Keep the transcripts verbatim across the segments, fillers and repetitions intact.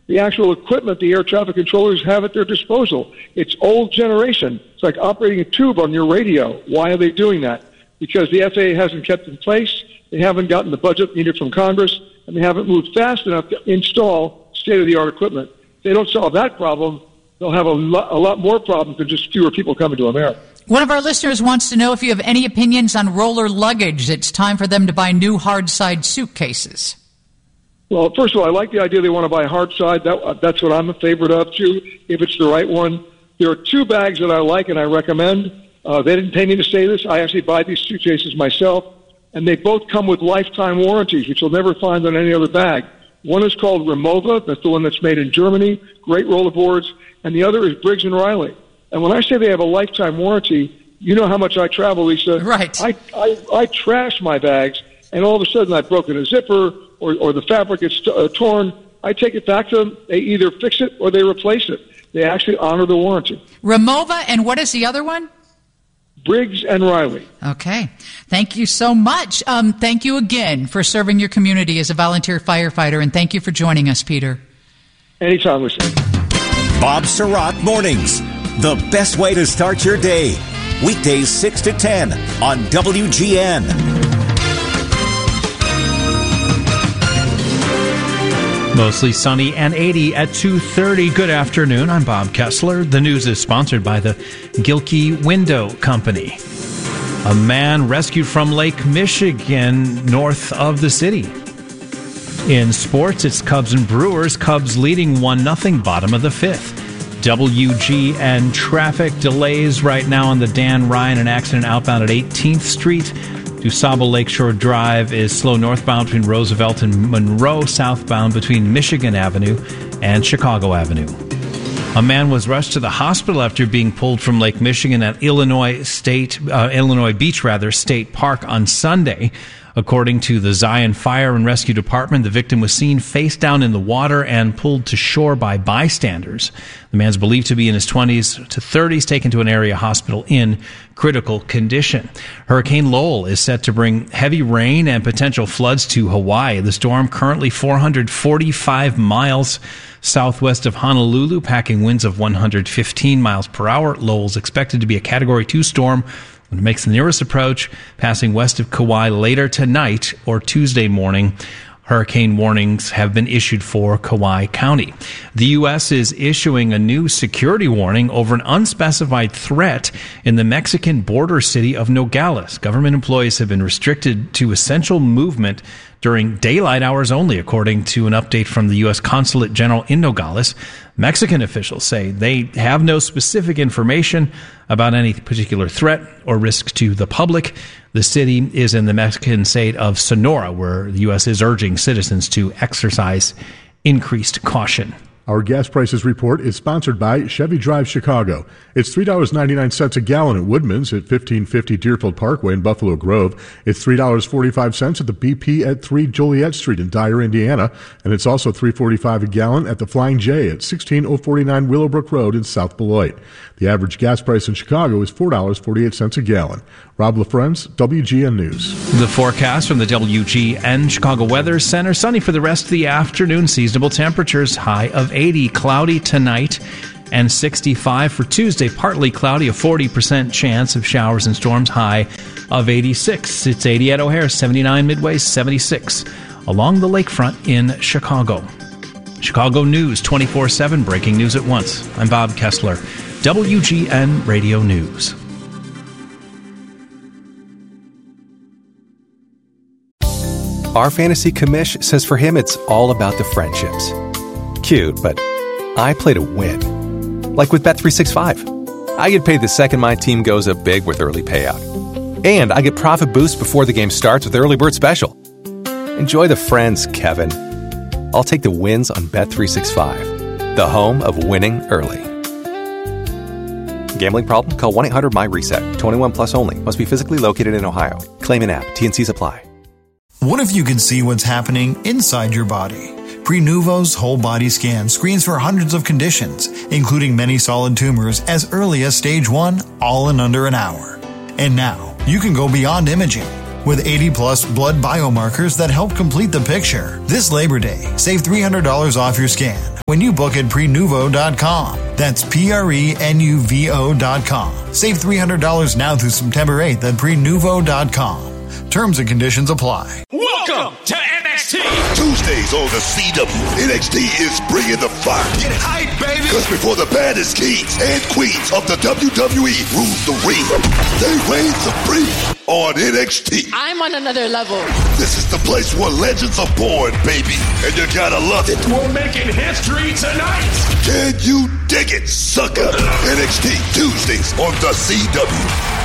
the actual equipment the air traffic controllers have at their disposal. It's old generation. It's like operating a tube on your radio. Why are they doing that? Because the F A A hasn't kept in place, they haven't gotten the budget needed from Congress, and they haven't moved fast enough to install state-of-the-art equipment. If they don't solve that problem, they'll have a lot, a lot more problems than just fewer people coming to America. One of our listeners wants to know if you have any opinions on roller luggage. It's time for them to buy new hard-side suitcases. Well, first of all, I like the idea they want to buy a hard side. That, that's what I'm a favorite of, too, if it's the right one. There are two bags that I like and I recommend. Uh, they didn't pay me to say this. I actually buy these suitcases myself, and they both come with lifetime warranties, which you'll never find on any other bag. One is called Remova. That's the one that's made in Germany. Great rollerboards. And the other is Briggs and Riley. And when I say they have a lifetime warranty, you know how much I travel, Lisa. Right. I, I, I trash my bags, and all of a sudden I've broken a zipper, or, or the fabric is t- uh, torn. I take it back to them. They either fix it or they replace it. They actually honor the warranty. Remova, and what is the other one? Briggs and Riley. Okay. Thank you so much. Um, thank you again for serving your community as a volunteer firefighter, and thank you for joining us, Peter. Anytime, Lisa. Bob Surratt Mornings, the best way to start your day. Weekdays six to ten on W G N. Mostly sunny and eighty at two thirty. Good afternoon. I'm Bob Kessler. The news is sponsored by the Gilkey Window Company. A man rescued from Lake Michigan north of the city. In sports, it's Cubs and Brewers. Cubs leading one nothing, bottom of the fifth. W G N traffic delays right now on the Dan Ryan, an accident outbound at eighteenth Street. DuSable Lakeshore Drive is slow northbound between Roosevelt and Monroe, southbound between Michigan Avenue and Chicago Avenue. A man was rushed to the hospital after being pulled from Lake Michigan at Illinois State, uh, Illinois Beach, rather, State Park on Sunday. According to the Zion Fire and Rescue Department, the victim was seen face down in the water and pulled to shore by bystanders. The man's believed to be in his twenties to thirties, taken to an area hospital in critical condition. Hurricane Lowell is set to bring heavy rain and potential floods to Hawaii. The storm, currently four hundred forty-five miles southwest of Honolulu, packing winds of one hundred fifteen miles per hour. Lowell's expected to be a Category two storm when it makes the nearest approach, passing west of Kauai later tonight or Tuesday morning. Hurricane warnings have been issued for Kauai County. The U S is issuing a new security warning over an unspecified threat in the Mexican border city of Nogales. Government employees have been restricted to essential movement during daylight hours only, according to an update from the U S Consulate General in Nogales. Mexican officials say they have no specific information about any particular threat or risk to the public. The city is in the Mexican state of Sonora, where the U S is urging citizens to exercise increased caution. Our gas prices report is sponsored by Chevy Drive Chicago. It's three dollars and ninety-nine cents a gallon at Woodman's at fifteen fifty Deerfield Parkway in Buffalo Grove. It's three dollars and forty-five cents at the B P at three Joliet Street in Dyer, Indiana. And it's also three dollars and forty-five cents a gallon at the Flying J at sixteen oh forty-nine Willowbrook Road in South Beloit. The average gas price in Chicago is four dollars and forty-eight cents a gallon. Rob LaFrance, W G N News. The forecast from the W G N Chicago Weather Center. Sunny for the rest of the afternoon. Seasonable temperatures, high of eighty. Cloudy tonight and sixty-five for Tuesday. Partly cloudy, a forty percent chance of showers and storms, high of eighty-six. It's eighty at O'Hare, seventy-nine Midway, seventy-six along the lakefront in Chicago. Chicago News, twenty-four seven, breaking news at once. I'm Bob Kessler, W G N Radio News. Our fantasy commish says for him it's all about the friendships. Cute, but I play to win. Like with Bet three sixty-five. I get paid the second my team goes up big with early payout. And I get profit boost before the game starts with Early Bird Special. Enjoy the friends, Kevin. I'll take the wins on Bet three sixty-five, the home of winning early. Gambling problem? Call one eight hundred M Y reset. twenty-one plus only. Must be physically located in Ohio. Claim in app. T and C's apply. What if you could see what's happening inside your body? Prenuvo's whole body scan screens for hundreds of conditions, including many solid tumors as early as stage one, all in under an hour. And now, you can go beyond imaging with eighty plus blood biomarkers that help complete the picture. This Labor Day, save three hundred dollars off your scan when you book at prenuvo dot com. That's P R E N U V O dot com. Save three hundred dollars now through September eighth at prenuvo dot com. Terms and conditions apply. Welcome to N X T. Tuesdays on the C W, N X T is bringing the fire. Get hype, baby. Because before the baddest kings and queens of the W W E rule the ring, they reign supreme on N X T. I'm on another level. This is the place where legends are born, baby. And you gotta love it. We're making history tonight. Can you dig it, sucker? N X T Tuesdays on the C W.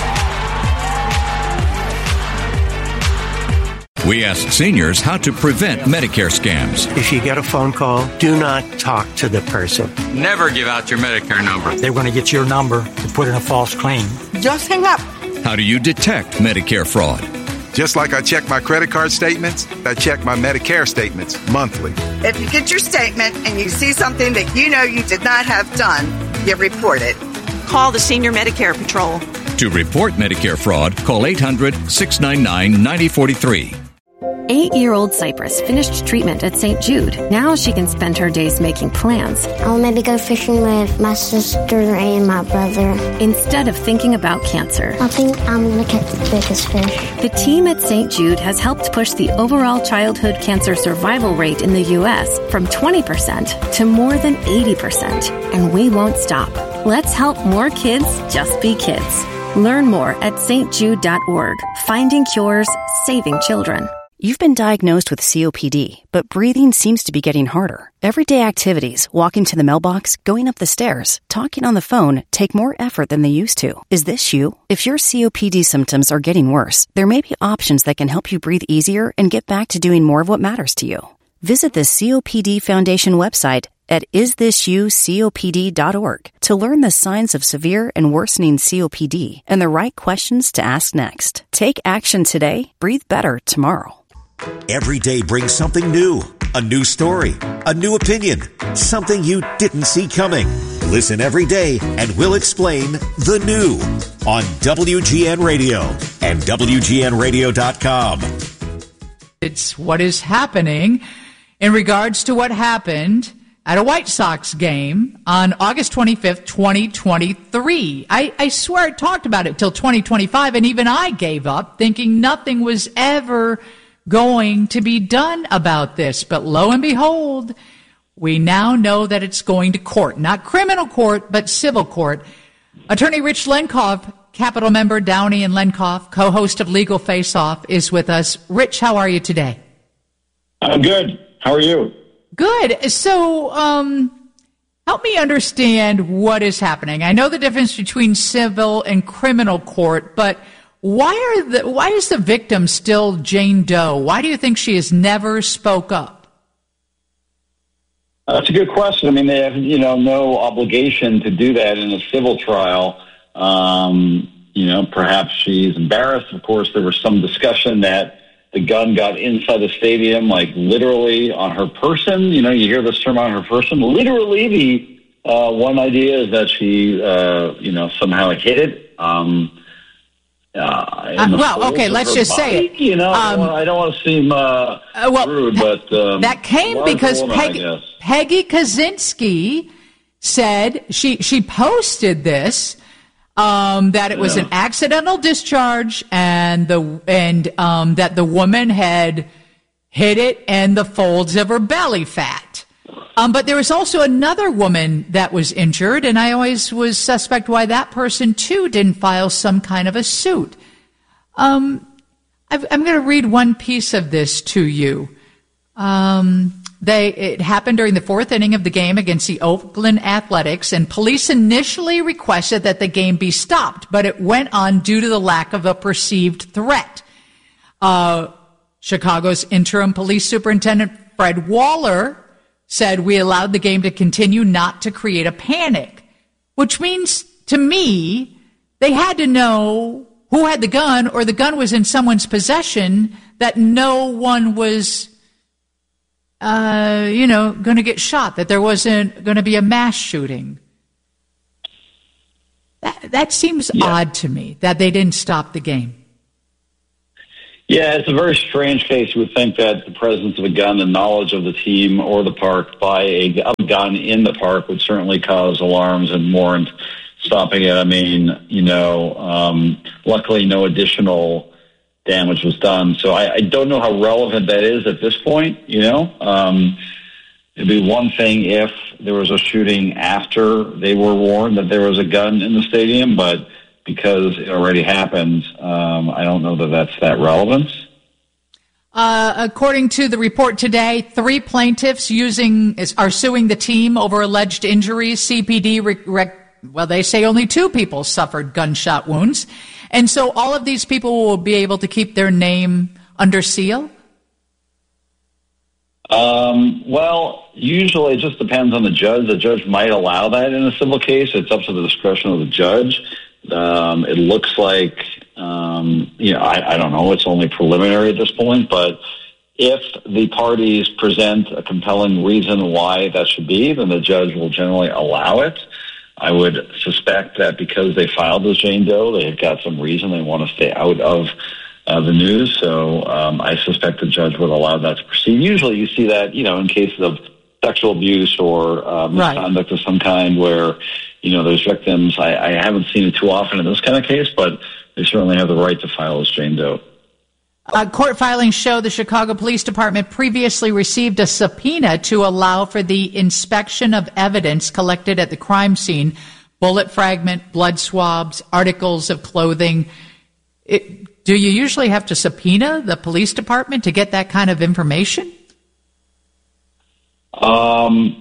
We asked seniors how to prevent Medicare scams. If you get a phone call, do not talk to the person. Never give out your Medicare number. They're going to get your number to put in a false claim. Just hang up. How do you detect Medicare fraud? Just like I check my credit card statements, I check my Medicare statements monthly. If you get your statement and you see something that you know you did not have done, you report it. Call the Senior Medicare Patrol. To report Medicare fraud, call eight hundred, six nine nine, nine zero four three. Eight-year-old Cypress finished treatment at Saint Jude. Now she can spend her days making plans. I'll maybe go fishing with my sister and my brother. Instead of thinking about cancer. I think I'm going to catch the biggest fish. The team at Saint Jude has helped push the overall childhood cancer survival rate in the U S from twenty percent to more than eighty percent. And we won't stop. Let's help more kids just be kids. Learn more at s t jude dot org. Finding cures, saving children. You've been diagnosed with C O P D, but breathing seems to be getting harder. Everyday activities, walking to the mailbox, going up the stairs, talking on the phone, take more effort than they used to. Is this you? If your C O P D symptoms are getting worse, there may be options that can help you breathe easier and get back to doing more of what matters to you. Visit the C O P D Foundation website at is this you copd dot org to learn the signs of severe and worsening C O P D and the right questions to ask next. Take action today, breathe better tomorrow. Every day brings something new, a new story, a new opinion, something you didn't see coming. Listen every day and we'll explain the new on W G N Radio and W G N radio dot com. It's what is happening in regards to what happened at a White Sox game on August twenty-fifth, twenty twenty-three. I, I swear I talked about it till twenty twenty-five, and even I gave up thinking nothing was ever going to be done about this. But lo and behold, we now know that it's going to court. Not criminal court, but civil court. Attorney Rich Lenkov, Capitol member Downey and Lenkov, co-host of Legal Face Off, is with us. Rich, how are you today? I'm good. How are you? Good. So, um, help me understand what is happening. I know the difference between civil and criminal court, but why are the why is the victim still Jane Doe? Why do you think she has never spoke up? That's a good question. I mean, they have, you know, no obligation to do that in a civil trial. Um, you know, perhaps she's embarrassed. Of course, there was some discussion that the gun got inside the stadium, like literally on her person. You know, you hear this term on her person. Literally, the uh, one idea is that she, uh, you know, somehow hit it. Um, uh, uh, well, okay, let's just body. say it. You know, Um, I don't want to seem uh, uh, well, rude, but um, that came because woman, Peggy, Peggy Kaczynski said she she posted this. Um, that it was yeah. an accidental discharge, and the and um, that the woman had hit it in the folds of her belly fat. Um, but there was also another woman that was injured, and I always was suspect why that person too didn't file some kind of a suit. Um, I've, I'm going to read one piece of this to you. Um, They, it happened during the fourth inning of the game against the Oakland Athletics, and police initially requested that the game be stopped, but it went on due to the lack of a perceived threat. Uh, Chicago's interim police superintendent, Fred Waller, said we allowed the game to continue not to create a panic, which means to me they had to know who had the gun, or the gun was in someone's possession, that no one was Uh, you know, going to get shot, that there wasn't going to be a mass shooting. That that seems yeah. odd to me, that they didn't stop the game. Yeah, it's a very strange case. You would think that the presence of a gun and knowledge of the team or the park by a, a gun in the park would certainly cause alarms and warrant stopping it. I mean, you know, um, luckily no additional damage was done. So I, I don't know how relevant that is at this point, you know. Um, it'd be one thing if there was a shooting after they were warned that there was a gun in the stadium, but because it already happened, um, I don't know that that's that relevant. Uh, according to the report today, three plaintiffs using is, are suing the team over alleged injuries. C P D, rec, rec, well, they say only two people suffered gunshot wounds. And so all of these people will be able to keep their name under seal? Um, well, usually it just depends on the judge. The judge might allow that in a civil case. It's up to the discretion of the judge. Um, it looks like, um, you know, I, I don't know, it's only preliminary at this point, but if the parties present a compelling reason why that should be, then the judge will generally allow it. I would suspect that because they filed as Jane Doe, they've got some reason they want to stay out of uh, the news. So um, I suspect the judge would allow that to proceed. Usually you see that, you know, in cases of sexual abuse or uh, misconduct right. of some kind where, you know, there's victims. I, I haven't seen it too often in this kind of case, but they certainly have the right to file as Jane Doe. Uh, court filings show the Chicago Police Department previously received a subpoena to allow for the inspection of evidence collected at the crime scene, bullet fragment, blood swabs, articles of clothing. It, do you usually have to subpoena the police department to get that kind of information? Um,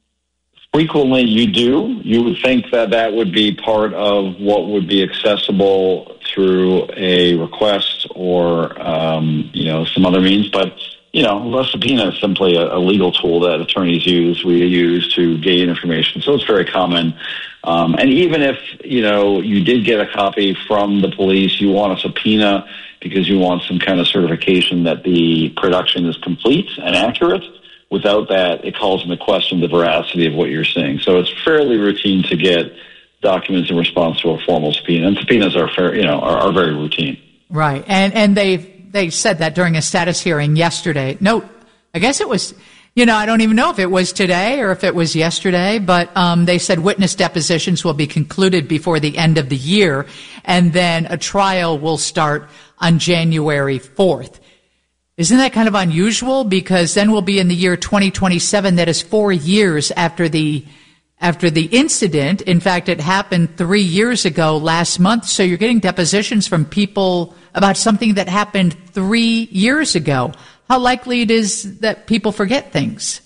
frequently you do. You would think that that would be part of what would be accessible through a request or, um, you know, some other means. But, you know, a subpoena is simply a, a legal tool that attorneys use, we use to gain information. So it's very common. Um, and even if, you know, you did get a copy from the police, you want a subpoena because you want some kind of certification that the production is complete and accurate. Without that, it calls into question the veracity of what you're saying. So it's fairly routine to get documents in response to a formal subpoena. And subpoenas are fair, you know, are, are very routine. Right. And and they they said that during a status hearing yesterday. No, I guess it was, you know, I don't even know if it was today or if it was yesterday, but um, they said witness depositions will be concluded before the end of the year, and then a trial will start on January fourth. Isn't that kind of unusual? Because then we'll be in the year twenty twenty-seven. That is four years after the after the incident. In fact, it happened three years ago last month. So you're getting depositions from people about something that happened three years ago. How likely it is that people forget things?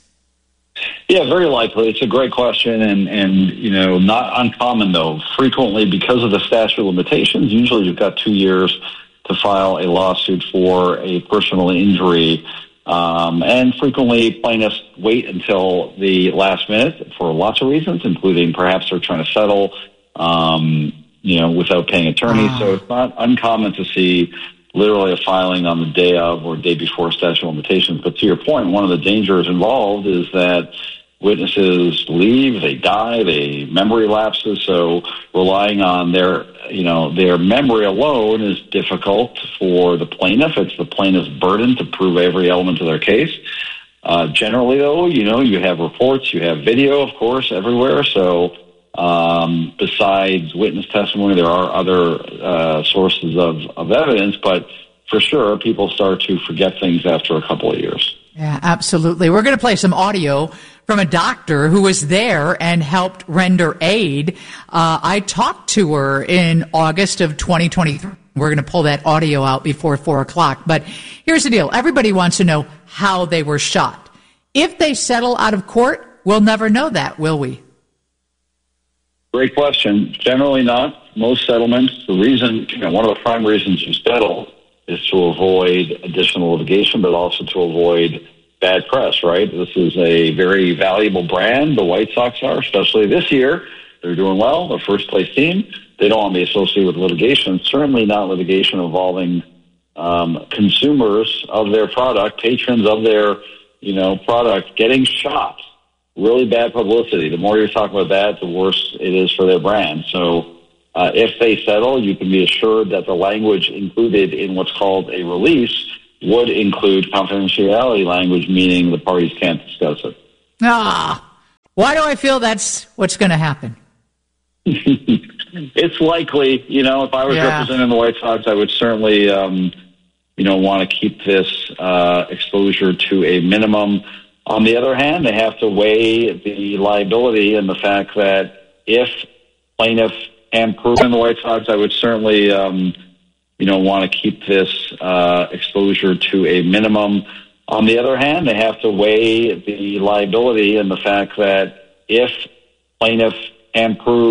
Yeah, very likely. It's a great question, and, and you know, not uncommon, though. Frequently, because of the statute of limitations, usually you've got two years to file a lawsuit for a personal injury. Um, and frequently plaintiffs wait until the last minute for lots of reasons, including perhaps they're trying to settle, um, you know, without paying attorneys. Wow. So it's not uncommon to see literally a filing on the day of or day before statute of limitations. But to your point, one of the dangers involved is that witnesses leave, they die, they memory lapses. So relying on their, you know, their memory alone is difficult for the plaintiff. It's the plaintiff's burden to prove every element of their case. Uh, generally, though, you know, you have reports, you have video, of course, everywhere. So um, besides witness testimony, there are other uh, sources of, of evidence. But for sure, people start to forget things after a couple of years. Yeah, absolutely. We're going to play some audio from a doctor who was there and helped render aid. Uh, I talked to her in August of twenty twenty-three. We're going to pull that audio out before four o'clock. But here's the deal. Everybody wants to know how they were shot. If they settle out of court, we'll never know that, will we? Great question. Generally not. Most settlements, the reason, you know, one of the prime reasons you settle is to avoid additional litigation, but also to avoid bad press, right? This is a very valuable brand. The White Sox are, especially this year. They're doing well. They're first place team. They don't want to be associated with litigation, certainly not litigation involving um, consumers of their product, patrons of their, you know, product getting shot. Really bad publicity. The more you're talking about that, the worse it is for their brand. So Uh, if they settle, you can be assured that the language included in what's called a release would include confidentiality language, meaning the parties can't discuss it. Ah, why do I feel that's what's going to happen? It's likely. You know, if I was yeah. representing the White Sox, I would certainly, um, you know, want to keep this uh, exposure to a minimum. On the other hand, they have to weigh the liability and the fact that if plaintiff and proven the White Sox, I would certainly, um, you know, want to keep this uh, exposure to a minimum. On the other hand, they have to weigh the liability and the fact that if plaintiff and prove